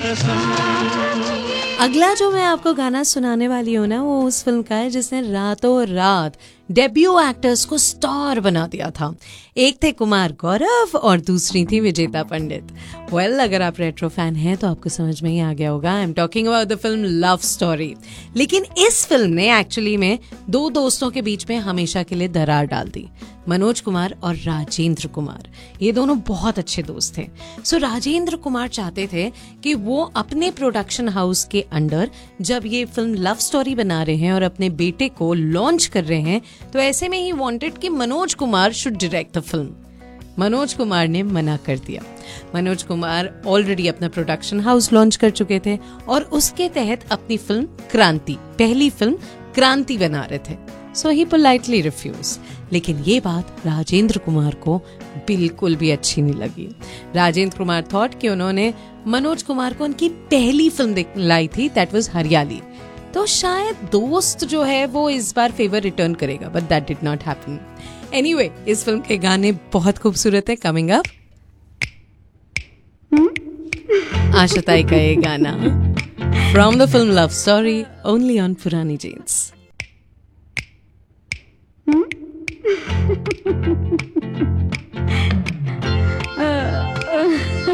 अगला जो मैं आपको गाना सुनाने वाली हूँ ना, वो उस फिल्म का है जिसने रातों रात डेब्यू एक्टर्स को स्टार बना दिया था। एक थे कुमार गौरव और दूसरी थी विजेता पंडित। अगर आप रेट्रो फैन हैं तो आपको समझ में ही आ गया होगा। I am talking about the film love story. लेकिन इस फिल्म ने एक्चुअली में दो दोस्तों के बीच में हमेशा के लिए दरार डाल दी। मनोज कुमार और राजेंद्र कुमार, ये दोनों बहुत अच्छे दोस्त थे। सो राजेंद्र कुमार चाहते थे कि वो अपने प्रोडक्शन हाउस के अंडर जब ये फिल्म लव स्टोरी बना रहे हैं और अपने बेटे को लॉन्च कर रहे हैं, तो ऐसे में ही वांटेड कि Manoj Kumar should direct the film. Manoj Kumar ने मना कर दिया। मनोज कुमार ऑलरेडी अपना प्रोडक्शन हाउस लॉन्च कर चुके थे और उसके तहत अपनी फिल्म क्रांति, पहली फिल्म क्रांति बना रहे थे। सो ही पोलाइटली रिफ्यूज। लेकिन ये बात राजेंद्र कुमार को बिल्कुल भी अच्छी नहीं लगी। राजेंद्र कुमार थॉट कि उन्होंने मनोज कुमार को उनकी पहली फिल्म लाई थी, दैट वाज हरियाली, तो शायद दोस्त जो है वो इस बार फेवर रिटर्न करेगा, but that did not happen. Anyway, इस फिल्म के गाने बहुत खूबसूरत है। कमिंग अप आशताई का ये गाना from the film love story, only on पुरानी जीन्स।